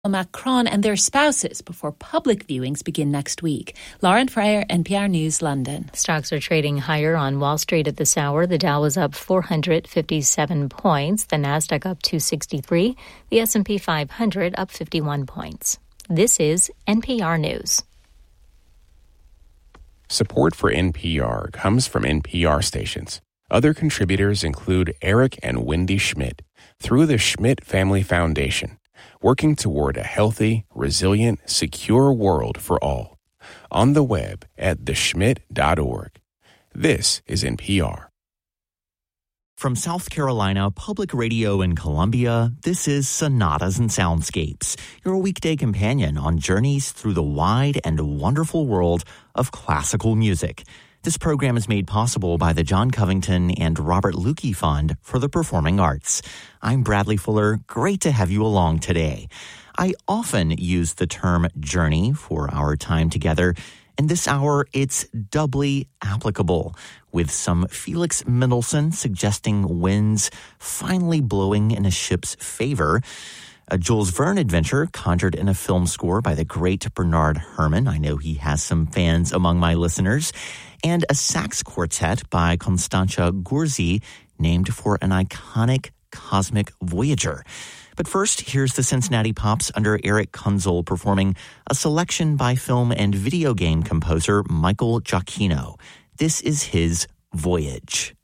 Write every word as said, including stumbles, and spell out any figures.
Macron and their spouses before public viewings begin next week. Lauren Freyer, N P R News, London. Stocks are trading higher on Wall Street at this hour. The Dow was up four hundred fifty-seven points. The Nasdaq up two sixty-three. The S and P five hundred up fifty-one points. This is N P R News. Support for N P R comes from N P R stations. Other contributors include Eric and Wendy Schmidt through the Schmidt Family Foundation, working toward a healthy, resilient, secure world for all. On the web at the schmidt dot org. This is N P R. From South Carolina Public Radio in Columbia, this is Sonatas and Soundscapes, your weekday companion on journeys through the wide and wonderful world of classical music. This program is made possible by the John Covington and Robert Lukey Fund for the Performing Arts. I'm Bradley Fuller. Great to have you along today. I often use the term journey for our time together. In this hour, it's doubly applicable, with some Felix Mendelssohn suggesting winds finally blowing in a ship's favor, a Jules Verne adventure conjured in a film score by the great Bernard Herrmann. I know he has some fans among my listeners. And a sax quartet by Constantia Gursi, named for an iconic cosmic voyager. But first, here's the Cincinnati Pops under Eric Kunzel performing a selection by film and video game composer Michael Giacchino. This is his Voyage.